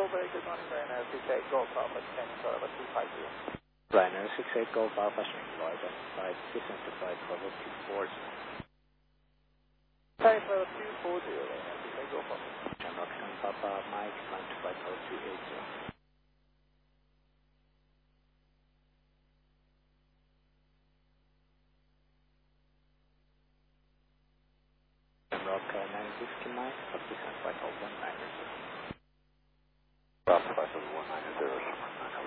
very good morning, Ryanair 68 Golf Alpha, Tango Bravo 250. Ryanair 68 Golf Alpha, Shrinking identified, descent to flight level 240. Flight level 240, Ryanair 68 Golf Alpha. General Command Papa Mike, climb to flight level 280. General 960 Mike, descent flight level 190.